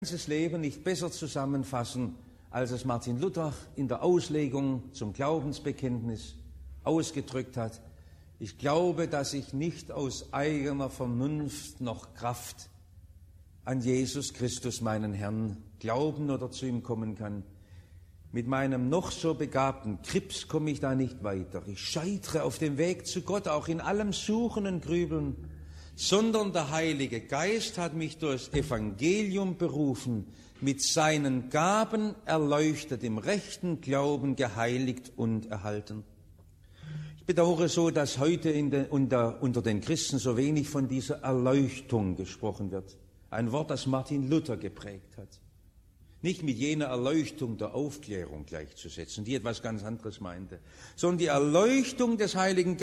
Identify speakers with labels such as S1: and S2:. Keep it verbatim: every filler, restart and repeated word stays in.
S1: ganzes Leben nicht besser zusammenfassen, als es Martin Luther in der Auslegung zum Glaubensbekenntnis ausgedrückt hat. Ich glaube, dass ich nicht aus eigener Vernunft noch Kraft an Jesus Christus, meinen Herrn, glauben oder zu ihm kommen kann. Mit meinem noch so begabten Krips komme ich da nicht weiter. Ich scheitere auf dem Weg zu Gott, auch in allem Suchen und Grübeln, sondern der Heilige Geist hat mich durchs Evangelium berufen, mit seinen Gaben erleuchtet, im rechten Glauben geheiligt und erhalten. Ich bedauere so, dass heute in de, unter, unter den Christen so wenig von dieser Erleuchtung gesprochen wird. Ein Wort, das Martin Luther geprägt hat. Nicht mit jener Erleuchtung der Aufklärung gleichzusetzen, die etwas ganz anderes meinte, sondern die Erleuchtung des Heiligen Geistes.